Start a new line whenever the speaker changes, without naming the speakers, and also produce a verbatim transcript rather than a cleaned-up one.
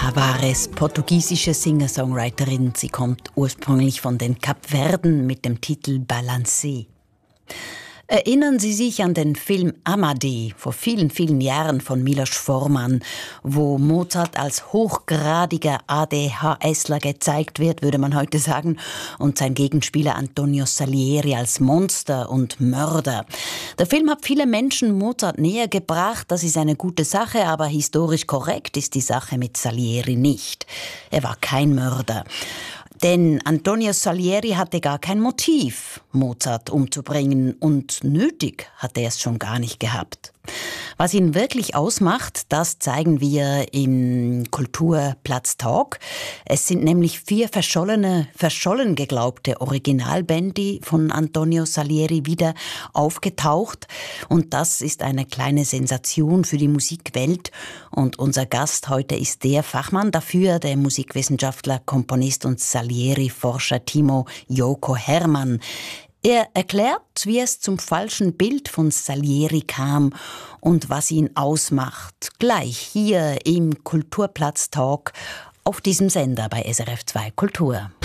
Tavares, portugiesische Singer-Songwriterin. Sie kommt ursprünglich von den Kapverden mit dem Titel Balancé. Erinnern Sie sich an den Film Amadé vor vielen, vielen Jahren von Milos Forman, wo Mozart als hochgradiger A D H S ler gezeigt wird, würde man heute sagen, und sein Gegenspieler Antonio Salieri als Monster und Mörder. Der Film hat viele Menschen Mozart näher gebracht, das ist eine gute Sache, aber historisch korrekt ist die Sache mit Salieri nicht. Er war kein Mörder. Denn Antonio Salieri hatte gar kein Motiv, Mozart umzubringen, und nötig hatte er es schon gar nicht gehabt. Was ihn wirklich ausmacht, das zeigen wir im Kulturplatz Talk. Es sind nämlich vier verschollene, verschollen geglaubte Originalbändi von Antonio Salieri wieder aufgetaucht. Und das ist eine kleine Sensation für die Musikwelt. Und unser Gast heute ist der Fachmann dafür, der Musikwissenschaftler, Komponist und Salieri-Forscher Timo Jouko Herrmann. Er erklärt, wie es zum falschen Bild von Salieri kam und was ihn ausmacht. Gleich hier im Kulturplatz Talk auf diesem Sender bei S R F zwei Kultur.